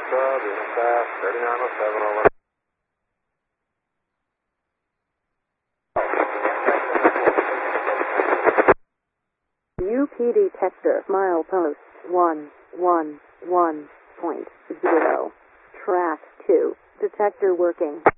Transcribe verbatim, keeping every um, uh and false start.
sub, unit fast, thirty-nine oh seven over. U P detector, milepost one one one point zero. Track two. Detector working.